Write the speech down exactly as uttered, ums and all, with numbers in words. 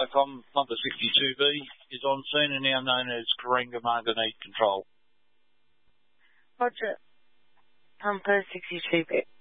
Intercom number sixty-two B is on scene and now known as Karinga Marga need control. Roger. Number sixty-two B.